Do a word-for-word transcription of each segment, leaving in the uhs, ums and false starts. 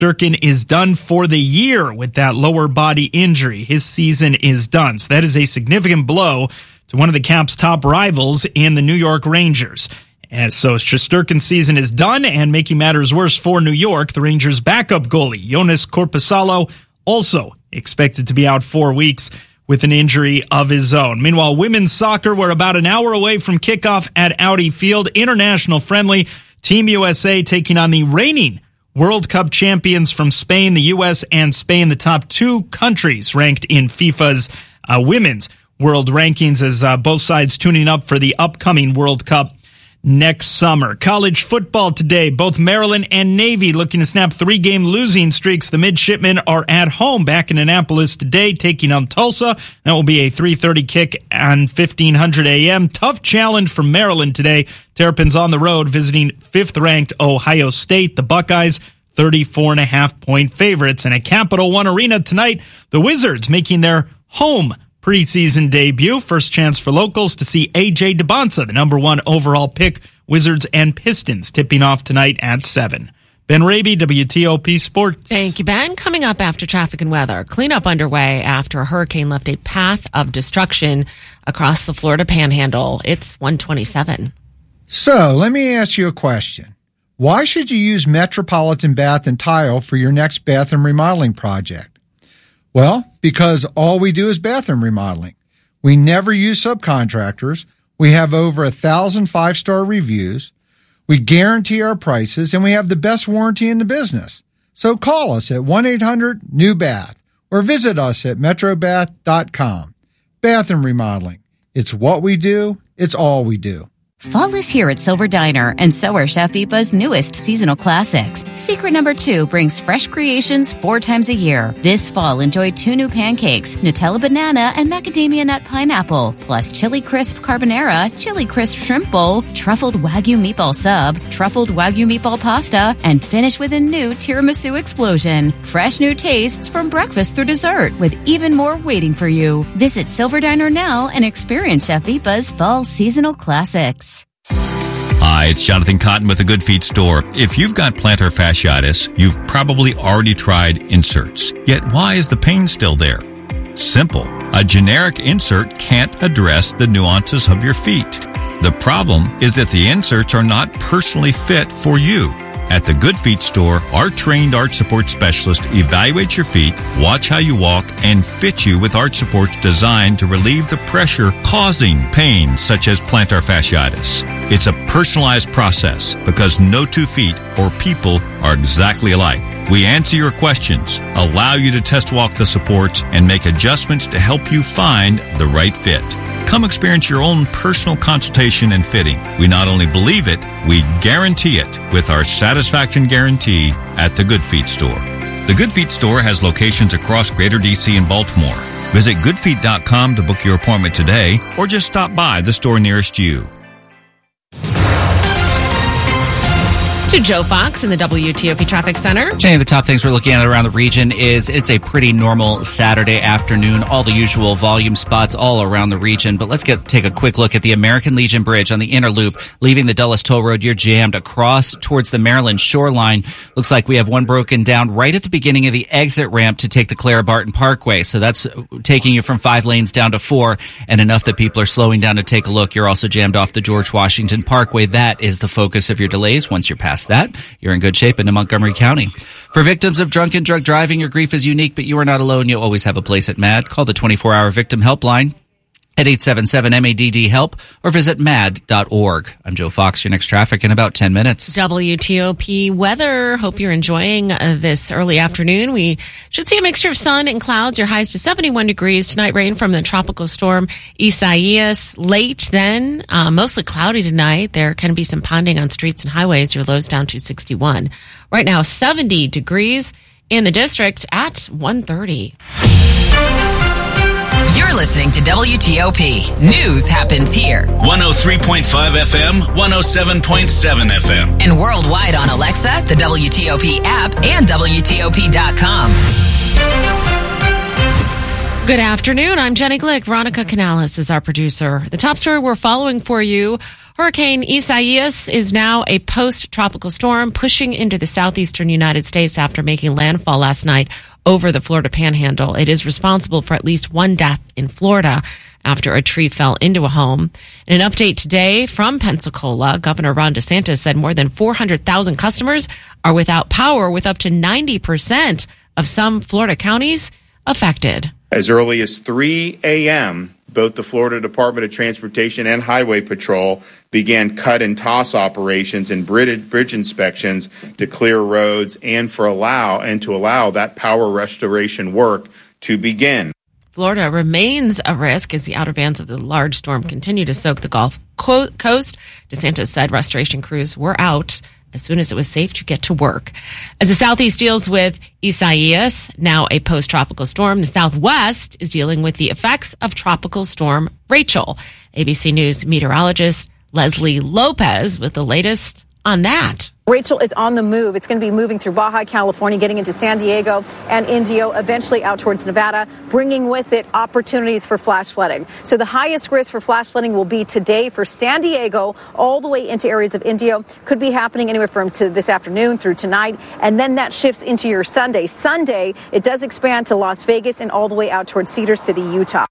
Shesterkin is done for the year with that lower body injury. His season is done. So that is a significant blow to one of the Caps' top rivals in the New York Rangers. And so Shesterkin's season is done, and making matters worse for New York, the Rangers' backup goalie, Joonas Korpisalo, also expected to be out four weeks with an injury of his own. Meanwhile, women's soccer, we're about an hour away from kickoff at Audi Field. International friendly, Team U S A taking on the reigning World Cup champions from Spain, the U S and Spain, the top two countries ranked in FIFA's uh, women's world rankings, as uh, both sides tuning up for the upcoming World Cup next summer. College football today, both Maryland and Navy looking to snap three-game losing streaks. The Midshipmen are at home back in Annapolis today, taking on Tulsa. That will be a three thirty kick on fifteen hundred a.m. Tough challenge for Maryland today. Terrapins on the road visiting fifth-ranked Ohio State. The Buckeyes, thirty-four and a half point favorites. And at Capital One Arena tonight, the Wizards making their home preseason debut. First chance for locals to see A J DeBonsa, the number one overall pick. Wizards and Pistons tipping off tonight at seven. Ben Raby, W T O P Sports. Thank you, Ben. Coming up after traffic and weather. Cleanup underway after a hurricane left a path of destruction across the Florida Panhandle. It's one twenty-seven. So, let me ask you a question. Why should you use Metropolitan Bath and Tile for your next bathroom remodeling project? Well, because all we do is bathroom remodeling. We never use subcontractors. We have over a thousand five-star reviews. We guarantee our prices, and we have the best warranty in the business. So call us at one eight hundred new bath or visit us at metro bath dot com. Bathroom remodeling. It's what we do. It's all we do. Fall is here at Silver Diner, and so are Chef Ipa's newest seasonal classics. Secret number two brings fresh creations four times a year. This fall, enjoy two new pancakes, Nutella banana and macadamia nut pineapple, plus chili crisp carbonara, chili crisp shrimp bowl, truffled Wagyu meatball sub, truffled Wagyu meatball pasta, and finish with a new tiramisu explosion. Fresh new tastes from breakfast through dessert, with even more waiting for you. Visit Silver Diner now and experience Chef Ipa's fall seasonal classics. Hi, it's Jonathan Cotton with the Good Feet Store. If you've got plantar fasciitis, you've probably already tried inserts. Yet why is the pain still there? Simple. A generic insert can't address the nuances of your feet. The problem is that the inserts are not personally fit for you. At the Good Feet Store, our trained arch support specialist evaluates your feet, watch how you walk, and fit you with arch supports designed to relieve the pressure causing pain such as plantar fasciitis. It's a personalized process because no two feet or people are exactly alike. We answer your questions, allow you to test walk the supports, and make adjustments to help you find the right fit. Come experience your own personal consultation and fitting. We not only believe it, we guarantee it with our satisfaction guarantee at the Good Feet Store. The Good Feet Store has locations across Greater D C and Baltimore. Visit good feet dot com to book your appointment today or just stop by the store nearest you. To Joe Fox in the W T O P Traffic Center. Jenny, the top things we're looking at around the region is it's a pretty normal Saturday afternoon. All the usual volume spots all around the region. But let's get take a quick look at the American Legion Bridge on the inner loop. Leaving the Dulles Toll Road, you're jammed across towards the Maryland shoreline. Looks like we have one broken down right at the beginning of the exit ramp to take the Clara Barton Parkway. So that's taking you from five lanes down to four, and enough that people are slowing down to take a look. You're also jammed off the George Washington Parkway. That is the focus of your delays. Once you're past that, you're in good shape into Montgomery County. For victims of drunken drug driving, your grief is unique, but you are not alone. You'll always have a place at M A D. Call the twenty-four hour victim helpline at eight seven seven M A D D HELP or visit mad dot org. I'm Joe Fox. Your next traffic in about ten minutes. W T O P weather. Hope you're enjoying uh, this early afternoon. We should see a mixture of sun and clouds. Your highs to seventy-one degrees. Tonight, rain from the tropical storm Isaias. Late then, uh, mostly cloudy tonight. There can be some ponding on streets and highways. Your lows down to sixty-one. Right now, seventy degrees in the district at one thirty. You're listening to W T O P. News happens here. one oh three point five F M, one oh seven point seven F M. And worldwide on Alexa, the W T O P app, and W T O P dot com. Good afternoon. I'm Jenny Glick. Veronica Canales is our producer. The top story we're following for you. Hurricane Isaias is now a post-tropical storm pushing into the southeastern United States after making landfall last night over the Florida Panhandle. It is responsible for at least one death in Florida after a tree fell into a home. In an update today from Pensacola, Governor Ron DeSantis said more than four hundred thousand customers are without power, with up to ninety percent of some Florida counties affected. As early as three a.m., both the Florida Department of Transportation and Highway Patrol began cut and toss operations and bridge, bridge inspections to clear roads and for allow and to allow that power restoration work to begin. Florida remains a risk as the outer bands of the large storm continue to soak the Gulf Coast. DeSantis said restoration crews were out as soon as it was safe to get to work. As the Southeast deals with Isaias, now a post-tropical storm, the Southwest is dealing with the effects of Tropical Storm Rachel. A B C News meteorologist Leslie Lopez with the latest on that. Rachel is on the move. It's going to be moving through Baja California, getting into San Diego and Indio, eventually out towards Nevada, bringing with it opportunities for flash flooding. So the highest risk for flash flooding will be today for San Diego, all the way into areas of Indio. Could be happening anywhere from to this afternoon through tonight, and then that shifts into your Sunday. Sunday, it does expand to Las Vegas and all the way out towards Cedar City, Utah.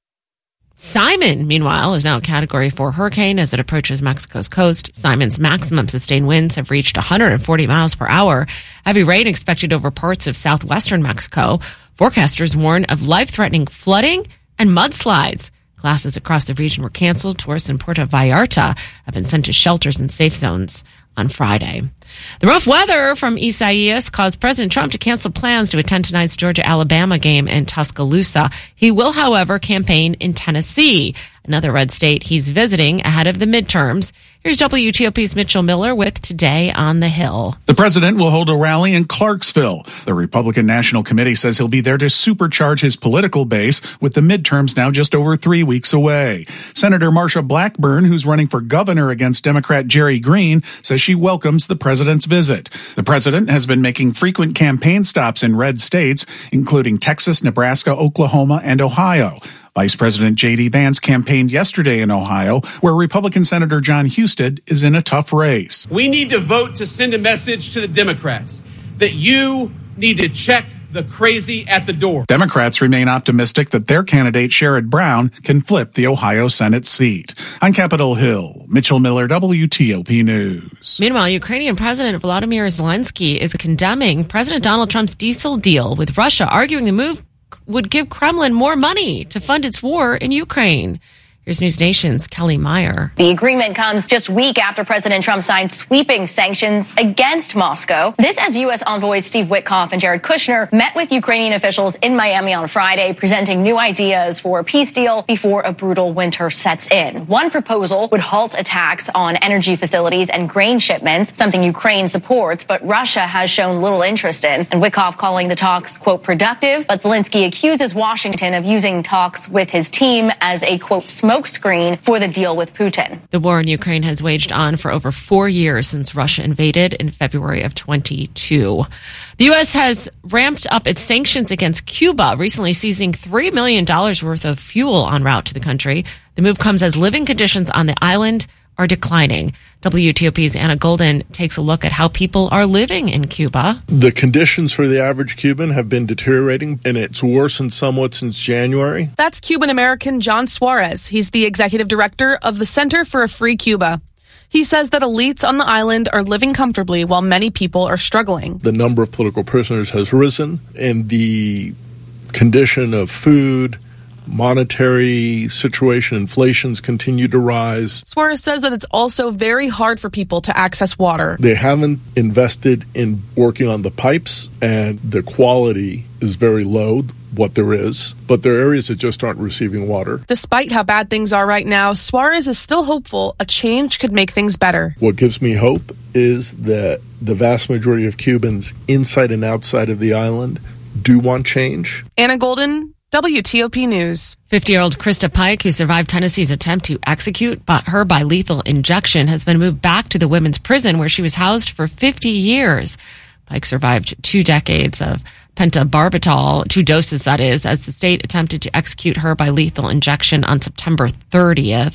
Simon, meanwhile, is now a Category four hurricane as it approaches Mexico's coast. Simon's maximum sustained winds have reached one hundred forty miles per hour. Heavy rain expected over parts of southwestern Mexico. Forecasters warn of life-threatening flooding and mudslides. Classes across the region were canceled. Tourists in Puerto Vallarta have been sent to shelters and safe zones on Friday. The rough weather from Isaias caused President Trump to cancel plans to attend tonight's Georgia-Alabama game in Tuscaloosa. He will, however, campaign in Tennessee, another red state he's visiting ahead of the midterms. Here's W T O P's Mitchell Miller with Today on the Hill. The president will hold a rally in Clarksville. The Republican National Committee says he'll be there to supercharge his political base with the midterms now just over three weeks away. Senator Marsha Blackburn, who's running for governor against Democrat Jerry Green, says she welcomes the president's visit. The president has been making frequent campaign stops in red states, including Texas, Nebraska, Oklahoma, and Ohio. Vice President J D Vance campaigned yesterday in Ohio, where Republican Senator John Husted is in a tough race. We need to vote to send a message to the Democrats that you need to check the crazy at the door. Democrats remain optimistic that their candidate, Sherrod Brown, can flip the Ohio Senate seat. On Capitol Hill, Mitchell Miller, W T O P News. Meanwhile, Ukrainian President Volodymyr Zelensky is condemning President Donald Trump's diesel deal with Russia, arguing the move would give Kremlin more money to fund its war in Ukraine. Here's News Nation's Kelly Meyer. The agreement comes just a week after President Trump signed sweeping sanctions against Moscow. This as U S envoys Steve Witkoff and Jared Kushner met with Ukrainian officials in Miami on Friday, presenting new ideas for a peace deal before a brutal winter sets in. One proposal would halt attacks on energy facilities and grain shipments, something Ukraine supports, but Russia has shown little interest in. And Witkoff calling the talks, quote, productive, but Zelensky accuses Washington of using talks with his team as a, quote, smokescreen for the deal with Putin. The war in Ukraine has waged on for over four years since Russia invaded in February of twenty-two. The U S has ramped up its sanctions against Cuba, recently seizing three million dollars worth of fuel en route to the country. The move comes as living conditions on the island are declining. W T O P's Anna Golden takes a look at how people are living in Cuba. The conditions for the average Cuban have been deteriorating, and it's worsened somewhat since January. That's Cuban-American John Suarez. He's the executive director of the Center for a Free Cuba. He says that elites on the island are living comfortably while many people are struggling. The number of political prisoners has risen, and the condition of food, monetary situation, inflation's continued to rise. Suarez says that it's also very hard for people to access water. They haven't invested in working on the pipes, and the quality is very low, what there is, but there are areas that just aren't receiving water. Despite how bad things are right now, Suarez is still hopeful a change could make things better. What gives me hope is that the vast majority of Cubans inside and outside of the island do want change. Anna Golden, W T O P News. fifty-year-old Krista Pike, who survived Tennessee's attempt to execute her by lethal injection, has been moved back to the women's prison where she was housed for fifty years. Pike survived two decades of pentobarbital, two doses that is, as the state attempted to execute her by lethal injection on September thirtieth.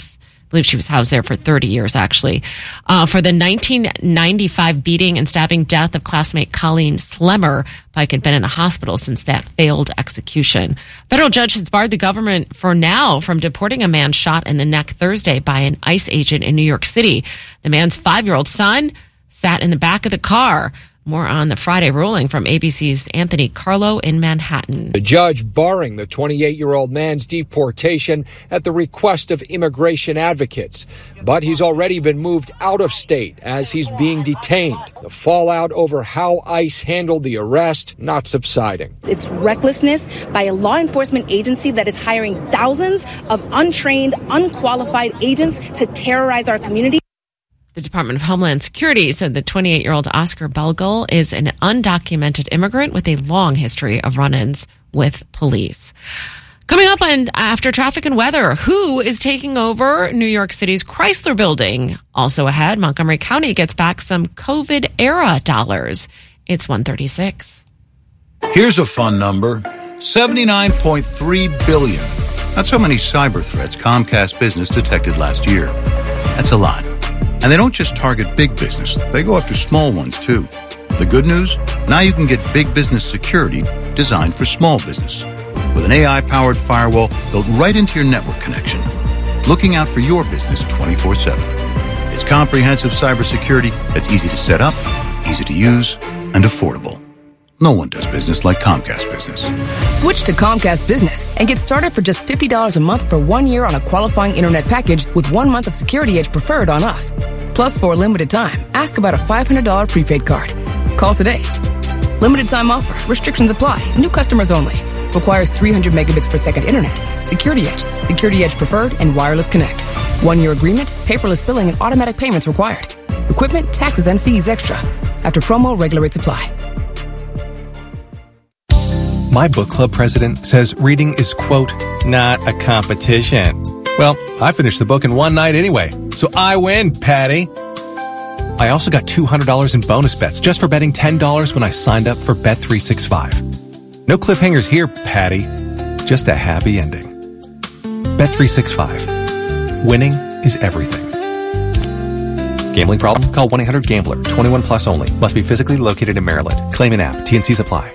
I believe she was housed there for thirty years, actually, uh, for the nineteen ninety-five beating and stabbing death of classmate Colleen Slemmer. Pike had been in a hospital since that failed execution. Federal judge has barred the government for now from deporting a man shot in the neck Thursday by an ICE agent in New York City. The man's five-year-old son sat in the back of the car. More on the Friday ruling from A B C's Anthony Carlo in Manhattan. The judge barring the twenty-eight-year-old man's deportation at the request of immigration advocates. But he's already been moved out of state as he's being detained. The fallout over how ICE handled the arrest not subsiding. It's recklessness by a law enforcement agency that is hiring thousands of untrained, unqualified agents to terrorize our community. The Department of Homeland Security said the twenty-eight-year-old Oscar Belgel is an undocumented immigrant with a long history of run-ins with police. Coming up on After Traffic and Weather, who is taking over New York City's Chrysler Building? Also ahead, Montgomery County gets back some COVID-era dollars. It's one thirty-six. Here's a fun number, seventy-nine point three billion dollars. That's how many cyber threats Comcast Business detected last year. That's a lot. And they don't just target big business, they go after small ones too. The good news? Now you can get big business security designed for small business. With an A I-powered firewall built right into your network connection. Looking out for your business twenty-four seven. It's comprehensive cybersecurity that's easy to set up, easy to use, and affordable. No one does business like Comcast Business. Switch to Comcast Business and get started for just fifty dollars a month for one year on a qualifying internet package with one month of Security Edge Preferred on us. Plus, for a limited time, ask about a five hundred dollars prepaid card. Call today. Limited time offer. Restrictions apply. New customers only. Requires three hundred megabits per second internet. Security Edge, Security Edge Preferred, and Wireless Connect. One-year agreement, paperless billing, and automatic payments required. Equipment, taxes, and fees extra. After promo, regular rates apply. My book club president says reading is, quote, not a competition. Well, I finished the book in one night anyway, so I win, Patty. I also got two hundred dollars in bonus bets just for betting ten dollars when I signed up for Bet three sixty-five. No cliffhangers here, Patty. Just a happy ending. Bet three sixty-five. Winning is everything. Gambling problem? Call one eight hundred gambler. twenty-one plus only. Must be physically located in Maryland. Claim an app. T and C's apply.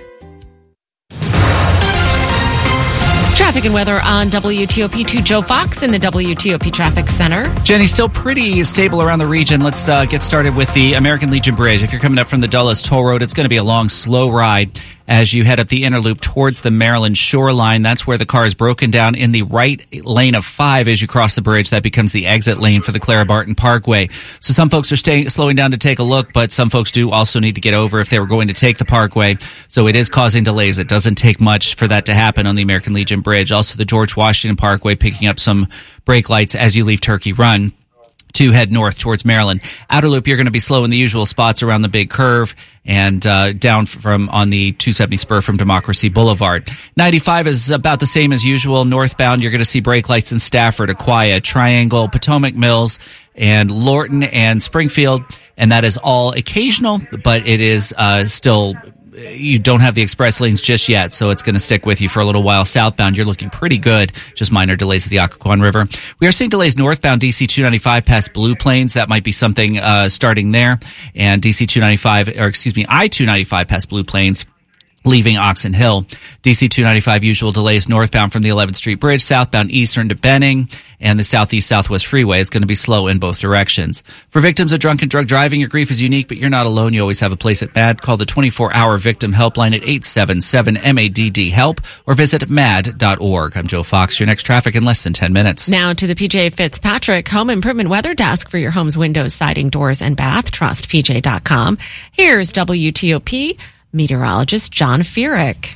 Traffic and weather on W T O P to Joe Fox in the W T O P Traffic Center. Jenny, still pretty stable around the region. Let's uh, get started with the American Legion Bridge. If you're coming up from the Dulles Toll Road, it's going to be a long, slow ride as you head up the inner loop towards the Maryland shoreline. That's where the car is broken down in the right lane of five as you cross the bridge. That becomes the exit lane for the Clara Barton Parkway. So some folks are staying, slowing down to take a look, but some folks do also need to get over if they were going to take the parkway. So it is causing delays. It doesn't take much for that to happen on the American Legion Bridge. Also the George Washington Parkway picking up some brake lights as you leave Turkey Run to head north towards Maryland. Outer loop, you're going to be slow in the usual spots around the big curve and uh, down from on the two seventy spur from Democracy Boulevard. ninety-five is about the same as usual. Northbound, you're going to see brake lights in Stafford, Aquia, Triangle, Potomac Mills, and Lorton and Springfield. And that is all occasional, but it is uh, still... You don't have the express lanes just yet, so it's going to stick with you for a little while. Southbound, you're looking pretty good. Just minor delays at the Occoquan River. We are seeing delays northbound D C two ninety-five past Blue Plains. That might be something uh, starting there. And D C two ninety-five, or excuse me, I two ninety-five past Blue Plains, leaving Oxon Hill. D C two ninety-five usual delays northbound from the eleventh Street Bridge, southbound Eastern to Benning, and the Southeast Southwest Freeway is going to be slow in both directions. For victims of drunk and drug driving, your grief is unique, but you're not alone. You always have a place at M A D D. Call the twenty-four hour victim helpline at eight seven seven M A D D HELP or visit M A D dot org. I'm Joe Fox. Your next traffic in less than ten minutes. Now to the P J Fitzpatrick Home Improvement Weather Desk for your home's windows, siding, doors, and bath. Trust P J dot com. Here's W T O P meteorologist John Feerick.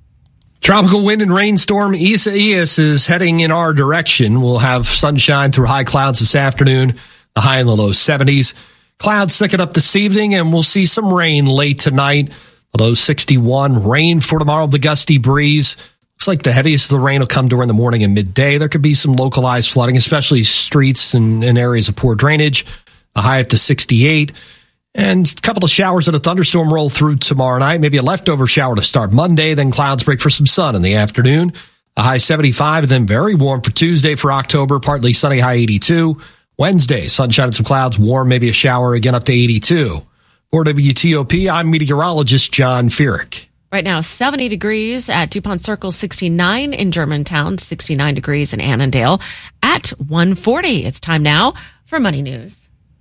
Tropical wind and rainstorm Isaias is heading in our direction. We'll have sunshine through high clouds this afternoon, the high in the low seventies. Clouds thicken up this evening, and we'll see some rain late tonight. The low sixty-one. Rain for tomorrow, the gusty breeze. Looks like the heaviest of the rain will come during the morning and midday. There could be some localized flooding, especially streets and, and areas of poor drainage. A high up to sixty-eight. And a couple of showers and a thunderstorm roll through tomorrow night. Maybe a leftover shower to start Monday. Then clouds break for some sun in the afternoon. A a high seventy-five, and then very warm for Tuesday for October, partly sunny, high eighty-two. Wednesday, sunshine and some clouds, warm, maybe a shower, again up to eighty-two. For W T O P, I'm meteorologist John Furyk. Right now, seventy degrees at DuPont Circle, sixty-nine in Germantown, sixty-nine degrees in Annandale at one forty. It's time now for Money News.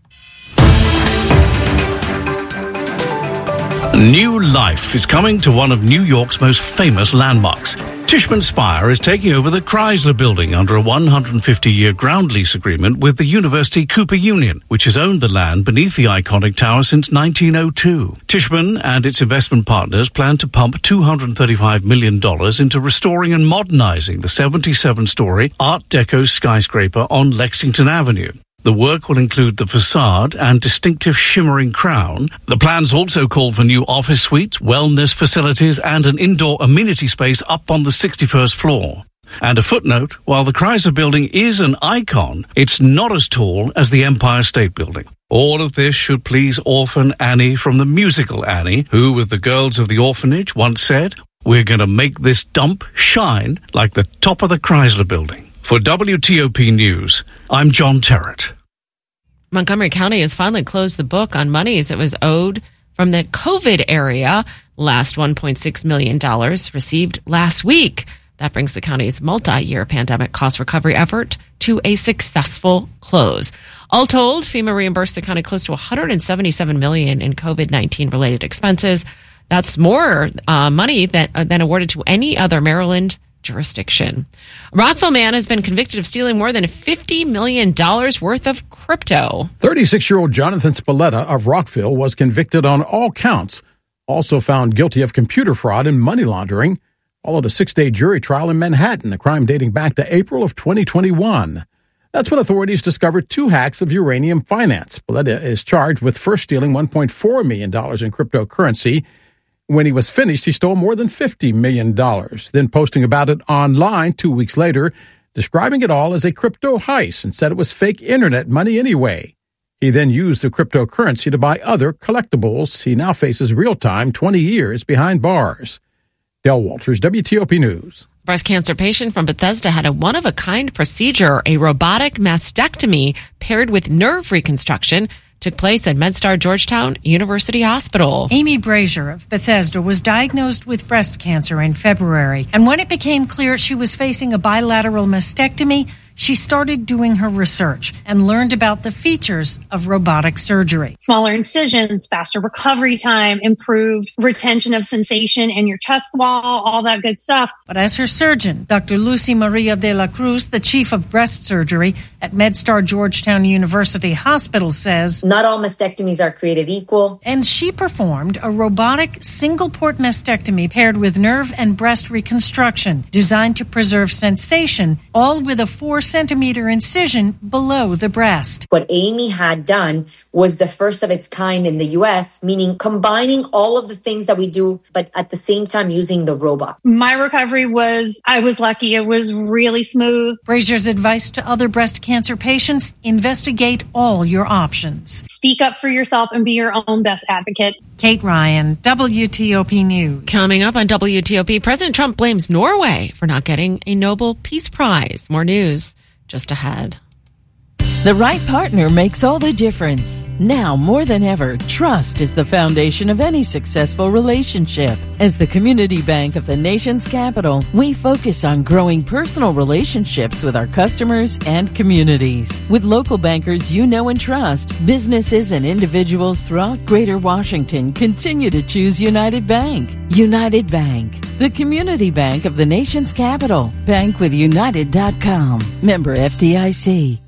New life is coming to one of New York's most famous landmarks. Tishman Speyer is taking over the Chrysler Building under a one hundred fifty year ground lease agreement with the University Cooper Union, which has owned the land beneath the iconic tower since nineteen oh two. Tishman and its investment partners plan to pump two hundred thirty-five million dollars into restoring and modernizing the seventy-seven story Art Deco skyscraper on Lexington Avenue. The work will include the facade and distinctive shimmering crown. The plans also call for new office suites, wellness facilities, and an indoor amenity space up on the sixty-first floor. And a footnote, while the Chrysler Building is an icon, it's not as tall as the Empire State Building. All of this should please orphan Annie from the musical Annie, who, with the girls of the orphanage, once said, "We're going to make this dump shine like the top of the Chrysler Building." For W T O P News, I'm John Terrett. Montgomery County has finally closed the book on monies it was owed from the COVID area. Last one point six million dollars received last week. That brings the county's multi-year pandemic cost recovery effort to a successful close. All told, FEMA reimbursed the county close to one hundred seventy-seven million dollars in COVID nineteen related expenses. That's more uh, money that, uh, than awarded to any other Maryland jurisdiction. A Rockville man has been convicted of stealing more than fifty million dollars worth of crypto. thirty-six-year-old Jonathan Spalletta of Rockville was convicted on all counts, also found guilty of computer fraud and money laundering, followed a six-day jury trial in Manhattan, the crime dating back to April of twenty twenty-one. That's when authorities discovered two hacks of uranium finance. Spalletta is charged with first stealing one point four million dollars in cryptocurrency. When he was finished, he stole more than fifty million dollars, then posting about it online two weeks later, describing it all as a crypto heist and said it was fake internet money anyway. He then used the cryptocurrency to buy other collectibles. He now faces real time, twenty years behind bars. Del Walters, W T O P News. Breast cancer patient from Bethesda had a one-of-a-kind procedure, a robotic mastectomy paired with nerve reconstruction, took place at MedStar Georgetown University Hospital. Amy Brazier of Bethesda was diagnosed with breast cancer in February, and when it became clear she was facing a bilateral mastectomy, she started doing her research and learned about the features of robotic surgery. Smaller incisions, faster recovery time, improved retention of sensation in your chest wall, all that good stuff. But as her surgeon, Doctor Lucy Maria de la Cruz, the chief of breast surgery at MedStar Georgetown University Hospital, says, not all mastectomies are created equal. And she performed a robotic single-port mastectomy paired with nerve and breast reconstruction designed to preserve sensation, all with a four centimeter incision below the breast. What Amy had done was the first of its kind in the U S, meaning combining all of the things that we do, but at the same time using the robot. My recovery was, I was lucky. It was really smooth. Brazier's advice to other breast cancer patients, investigate all your options. Speak up for yourself and be your own best advocate. Kate Ryan, W T O P News. Coming up on W T O P, President Trump blames Norway for not getting a Nobel Peace Prize. More news just ahead. The right partner makes all the difference. Now more than ever, trust is the foundation of any successful relationship. As the community bank of the nation's capital, we focus on growing personal relationships with our customers and communities. With local bankers you know and trust, businesses and individuals throughout Greater Washington continue to choose United Bank. United Bank, the community bank of the nation's capital. Bank with United dot com. Member F D I C.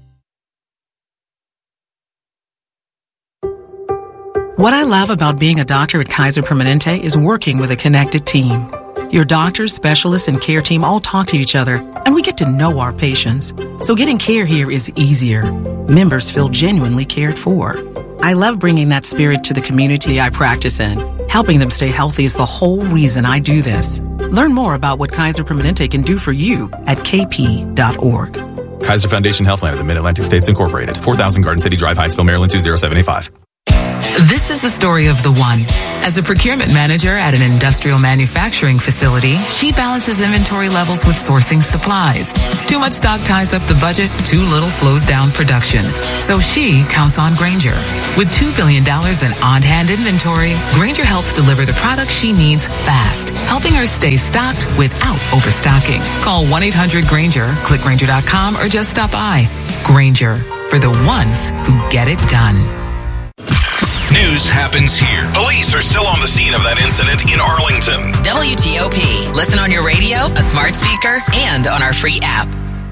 What I love about being a doctor at Kaiser Permanente is working with a connected team. Your doctors, specialists, and care team all talk to each other, and we get to know our patients. So getting care here is easier. Members feel genuinely cared for. I love bringing that spirit to the community I practice in. Helping them stay healthy is the whole reason I do this. Learn more about what Kaiser Permanente can do for you at k p dot org. Kaiser Foundation Healthline of the Mid-Atlantic States Incorporated, four thousand Garden City Drive, Hyattsville, Maryland two zero seven eight five. This is the story of the one. As a procurement manager at an industrial manufacturing facility, she balances inventory levels with sourcing supplies. Too much stock ties up the budget, too little slows down production. So she counts on Grainger. With two billion dollars in on-hand inventory, Grainger helps deliver the products she needs fast, helping her stay stocked without overstocking. Call one eight hundred Grainger, click Grainger dot com, or just stop by. Grainger, for the ones who get it done. News happens here. Police are still on the scene of that incident in Arlington. W T O P. Listen on your radio, a smart speaker, and on our free app.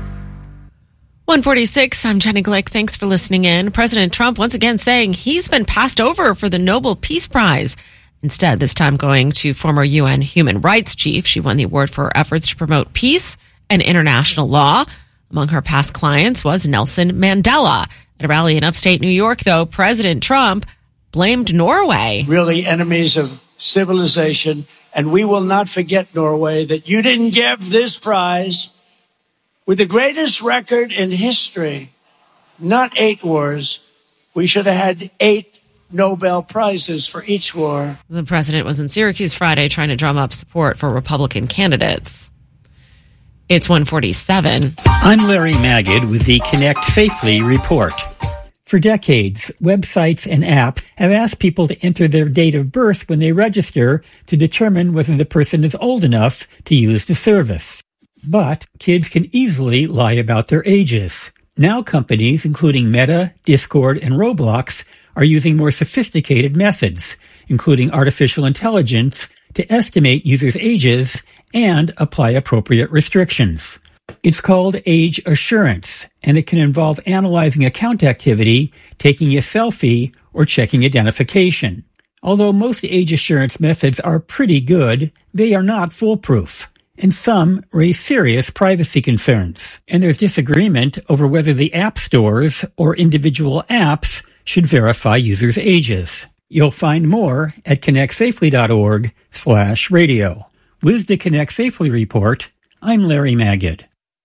one forty-six, I'm Jenny Glick. Thanks for listening in. President Trump once again saying he's been passed over for the Nobel Peace Prize. Instead, this time going to former U N human rights chief. She won the award for her efforts to promote peace and international law. Among her past clients was Nelson Mandela. At a rally in upstate New York, though, President Trump blamed Norway. Really enemies of civilization. And we will not forget, Norway, that you didn't give this prize with the greatest record in history, not eight wars. We should have had eight Nobel Prizes for each war. The president was in Syracuse Friday trying to drum up support for Republican candidates. It's one forty-seven. I'm Larry Magid with the Connect Safely report. For decades, websites and apps have asked people to enter their date of birth when they register to determine whether the person is old enough to use the service. But kids can easily lie about their ages. Now companies, including Meta, Discord, and Roblox, are using more sophisticated methods, including artificial intelligence, to estimate users' ages and apply appropriate restrictions. It's called age assurance, and it can involve analyzing account activity, taking a selfie, or checking identification. Although most age assurance methods are pretty good, they are not foolproof, and some raise serious privacy concerns. And there's disagreement over whether the app stores or individual apps should verify users' ages. You'll find more at connectsafely.org slash radio. With the Connect Safely report, I'm Larry Magid.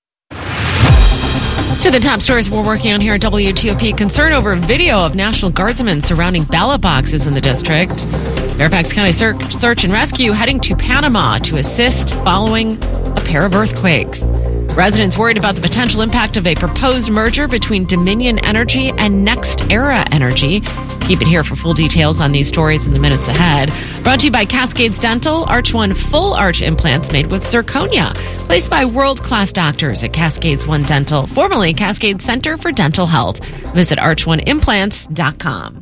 To the top stories we're working on here at W T O P. Concern over video of National Guardsmen surrounding ballot boxes in the district. Fairfax County Search, Search and Rescue heading to Panama to assist following a pair of earthquakes. Residents worried about the potential impact of a proposed merger between Dominion Energy and NextEra Energy. Keep it here for full details on these stories in the minutes ahead. Brought to you by Cascades Dental, Arch One full arch implants made with zirconia, placed by world-class doctors at Cascades One Dental, formerly Cascades Center for Dental Health. Visit arch one implants dot com.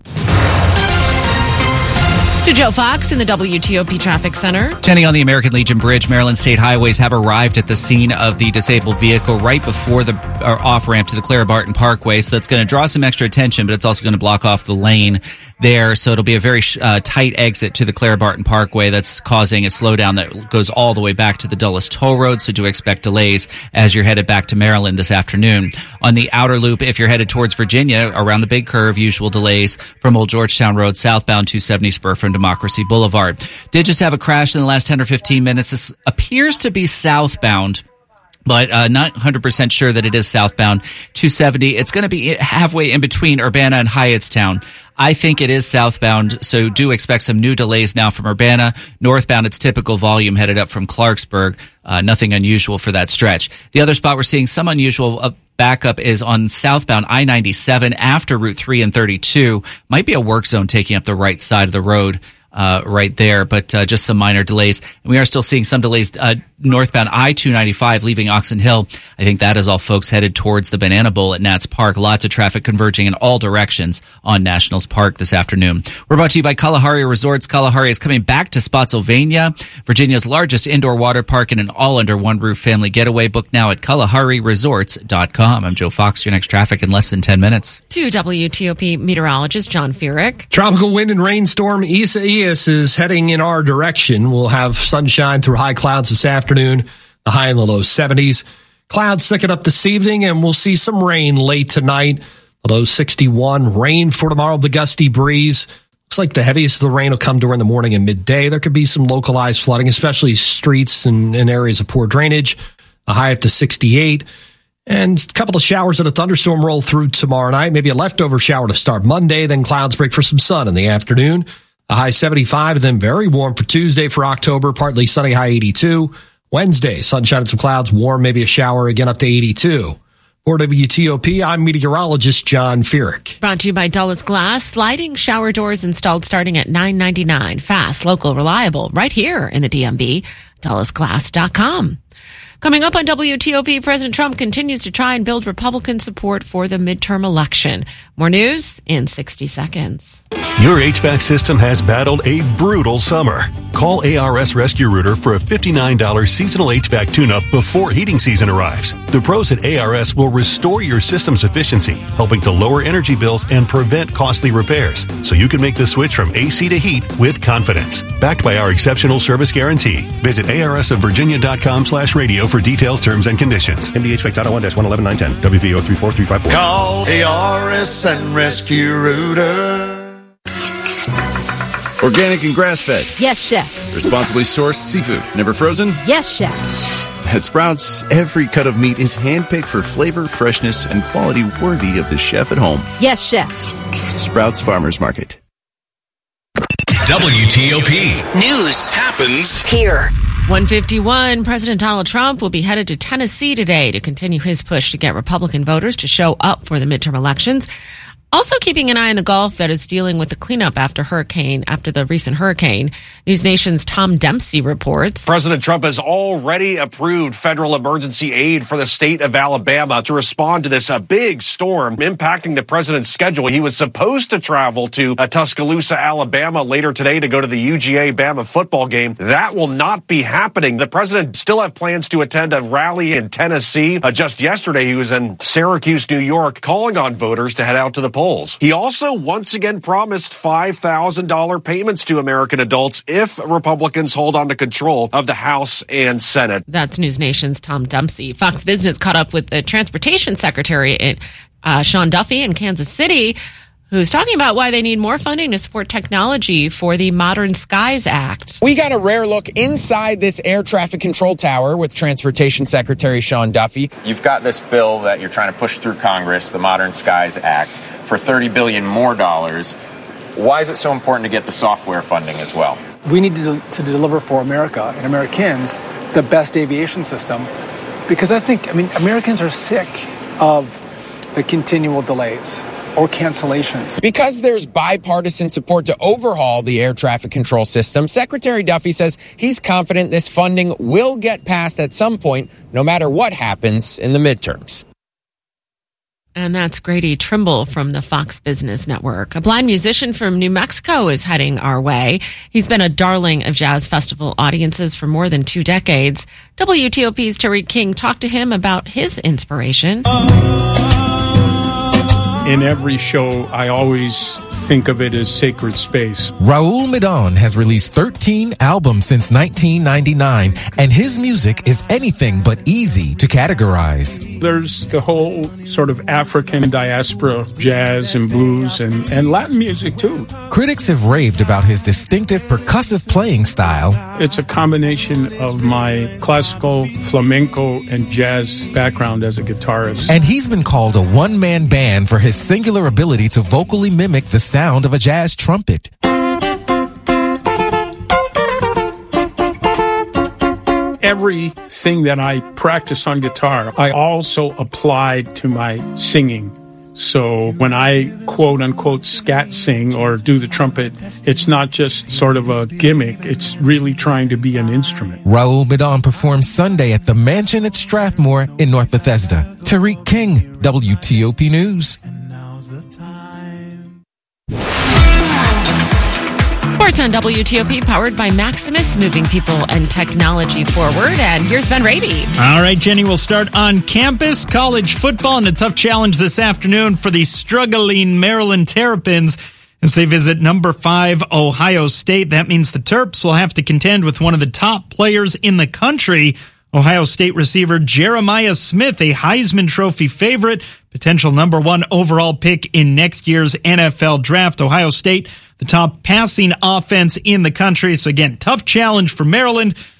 To Joe Fox in the W T O P Traffic Center. Jenny, on the American Legion Bridge, Maryland State Highways have arrived at the scene of the disabled vehicle right before the or off-ramp to the Clara Barton Parkway. So that's going to draw some extra attention, but it's also going to block off the lane there. So it'll be a very uh, tight exit to the Clara Barton Parkway that's causing a slowdown that goes all the way back to the Dulles Toll Road. So do expect delays as you're headed back to Maryland this afternoon. On the outer loop, if you're headed towards Virginia, around the big curve, usual delays from Old Georgetown Road southbound two seventy spur from Democracy Boulevard. Did just have a crash in the last ten or fifteen minutes. This appears to be southbound, but uh, not one hundred percent sure that it is southbound. two seventy, it's going to be halfway in between Urbana and Hyattstown. I think it is southbound, so do expect some new delays now from Urbana. Northbound, it's typical volume headed up from Clarksburg. Uh, nothing unusual for that stretch. The other spot we're seeing some unusual uh, backup is on southbound I ninety-seven after Route three and thirty-two. Might be a work zone taking up the right side of the road. Uh, right there, but uh, just some minor delays. And we are still seeing some delays uh, northbound I two ninety-five leaving Oxon Hill. I think that is all folks headed towards the Banana Bowl at Nats Park. Lots of traffic converging in all directions on Nationals Park this afternoon. We're brought to you by Kalahari Resorts. Kalahari is coming back to Spotsylvania, Virginia's largest indoor water park and an all-under-one-roof family getaway. Book now at kalahari resorts dot com. I'm Joe Fox. Your next traffic in less than ten minutes. To W T O P meteorologist John Feerick. Tropical wind and rainstorm Isaias is heading in our direction. We'll have sunshine through high clouds this afternoon, the high in the low seventies. Clouds thicken up this evening, and we'll see some rain late tonight. The low sixty-one. Rain for tomorrow, the gusty breeze. Looks like the heaviest of the rain will come during the morning and midday. There could be some localized flooding, especially streets and, and areas of poor drainage. A high up to sixty-eight. And a couple of showers and a thunderstorm roll through tomorrow night. Maybe a leftover shower to start Monday. Then clouds break for some sun in the afternoon. A high seventy-five, and then very warm for Tuesday for October. Partly sunny, high eighty-two. Wednesday, sunshine and some clouds, warm, maybe a shower, again up to eighty-two. For W T O P, I'm meteorologist John Feerick. Brought to you by Dulles Glass. Sliding shower doors installed starting at nine ninety-nine. Fast, local, reliable, right here in the D M V. Dulles Glass dot com. Coming up on W T O P, President Trump continues to try and build Republican support for the midterm election. More news in sixty seconds. Your H V A C system has battled a brutal summer. Call A R S Rescue Rooter for a fifty-nine dollars seasonal H V A C tune-up before heating season arrives. The pros at A R S will restore your system's efficiency, helping to lower energy bills and prevent costly repairs, so you can make the switch from A C to heat with confidence. Backed by our exceptional service guarantee. Visit A R S of Virginia dot com slash radio for details, terms, and conditions. M D H V A C dot one dash one eleven nine ten. W V O three four three five four. Call A R S and Rescue Rooter. Organic and grass-fed. Yes, chef. Responsibly sourced seafood. Never frozen? Yes, chef. At Sprouts, every cut of meat is handpicked for flavor, freshness, and quality worthy of the chef at home. Yes, chef. Sprouts Farmers Market. W T O P. News happens here. one fifty-one, President Donald Trump will be headed to Tennessee today to continue his push to get Republican voters to show up for the midterm elections. Also keeping an eye on the Gulf that is dealing with the cleanup after hurricane, after the recent hurricane. News Nation's Tom Dempsey reports. President Trump has already approved federal emergency aid for the state of Alabama to respond to this uh, big storm impacting the president's schedule. He was supposed to travel to uh, Tuscaloosa, Alabama later today to go to the U G A Bama football game. That will not be happening. The president still have plans to attend a rally in Tennessee. Uh, just yesterday, he was in Syracuse, New York, calling on voters to head out to the polls. He also once again promised five thousand dollars payments to American adults if Republicans hold on to control of the House and Senate. That's News Nation's Tom Dempsey. Fox Business caught up with the Transportation Secretary, uh, Sean Duffy, in Kansas City, who's talking about why they need more funding to support technology for the Modern Skies Act. We got a rare look inside this air traffic control tower with Transportation Secretary Sean Duffy. You've got this bill that you're trying to push through Congress, the Modern Skies Act, for thirty billion dollars more dollars. Why is it so important to get the software funding as well? We need to, to deliver for America and Americans the best aviation system, because I think, I mean, Americans are sick of the continual delays or cancellations. Because there's bipartisan support to overhaul the air traffic control system, Secretary Duffy says he's confident this funding will get passed at some point, no matter what happens in the midterms. And that's Grady Trimble from the Fox Business Network. A blind musician from New Mexico is heading our way. He's been a darling of jazz festival audiences for more than two decades. W T O P's Tariq King talked to him about his inspiration. In every show, I always think of it as sacred space. Raul Midon has released thirteen albums since nineteen ninety-nine, and his music is anything but easy to categorize. There's the whole sort of African diaspora, jazz and blues and, and Latin music too. Critics have raved about his distinctive percussive playing style. It's a combination of my classical, flamenco, and jazz background as a guitarist. And he's been called a one-man band for his singular ability to vocally mimic the sound of a jazz trumpet. Everything that I practice on guitar, I also applied to my singing. So when I quote unquote scat sing or do the trumpet, it's not just sort of a gimmick. It's really trying to be an instrument. Raul Midon performs Sunday at the Mansion at Strathmore in North Bethesda. Tariq King, W T O P News. Sports on W T O P, powered by Maximus, moving people and technology forward. And here's Ben Raby. All right, Jenny, we'll start on campus. College football and a tough challenge this afternoon for the struggling Maryland Terrapins as they visit number five Ohio State. That means the Terps will have to contend with one of the top players in the country, Ohio State receiver Jeremiah Smith, a Heisman Trophy favorite, potential number one overall pick in next year's N F L draft. Ohio State, the top passing offense in the country. So again, tough challenge for Maryland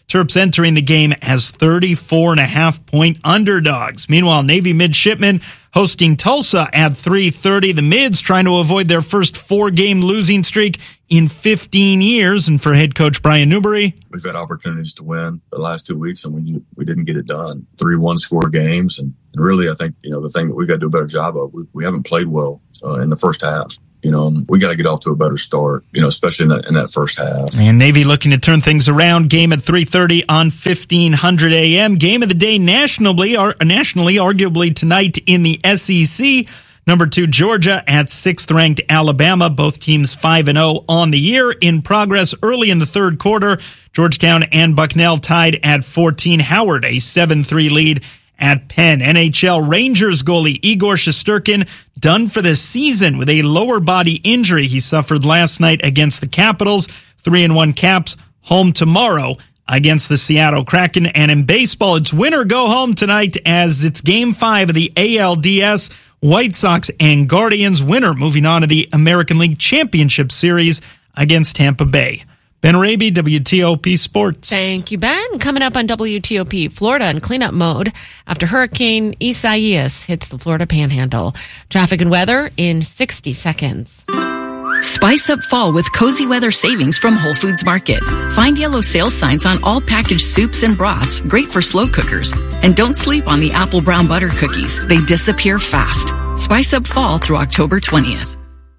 Terps entering the game as thirty-four and a half point underdogs. Meanwhile, Navy midshipmen hosting Tulsa at three thirty. The Mids trying to avoid their first four-game losing streak in fifteen years. And for head coach Brian Newbery, we've had opportunities to win the last two weeks, and we we didn't get it done. Three one-score games, and, and really, I think you know the thing that we got to do a better job of. We, we haven't played well uh, in the first half. You know, we got to get off to a better start, you know, especially in that, in that first half. And Navy looking to turn things around. Game at three thirty on fifteen hundred A M. Game of the day nationally, or nationally, arguably tonight in the S E C. Number two, Georgia at sixth-ranked Alabama. Both teams five and oh on the year. In progress early in the third quarter, Georgetown and Bucknell tied at fourteen. Howard, a seven three lead at Penn. N H L Rangers goalie Igor Shesterkin done for the season with a lower body injury he suffered last night against the Capitals. Three and one Caps home tomorrow against the Seattle Kraken. And in baseball, it's win or go home tonight as it's game five of the A L D S. White Sox and Guardians. Winner moving on to the American League Championship Series against Tampa Bay. Ben Raby, W T O P Sports. Thank you, Ben. Coming up on W T O P, Florida in cleanup mode after Hurricane Isaias hits the Florida Panhandle. Traffic and weather in sixty seconds. Spice up fall with cozy weather savings from Whole Foods Market. Find yellow sale signs on all packaged soups and broths, great for slow cookers. And don't sleep on the apple brown butter cookies. They disappear fast. Spice up fall through October twentieth.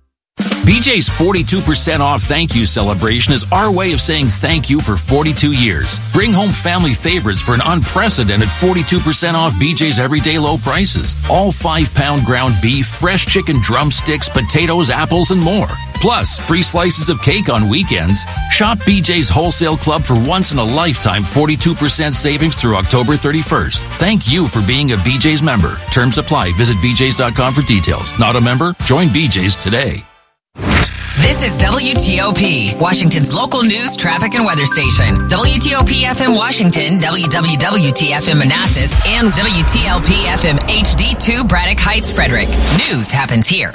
B J's forty-two percent off thank you celebration is our way of saying thank you for forty-two years. Bring home family favorites for an unprecedented forty-two percent off B J's everyday low prices. All five pound ground beef, fresh chicken drumsticks, potatoes, apples, and more. Plus, free slices of cake on weekends. Shop B J's Wholesale Club for once in a lifetime forty-two percent savings through October thirty-first. Thank you for being a B J's member. Terms apply. Visit B J's dot com for details. Not a member? Join B J's today. This is W T O P, Washington's local news, traffic, and weather station. W T O P F M Washington, W W W T F M Manassas, and W T L P F M H D two Braddock Heights, Frederick. News happens here.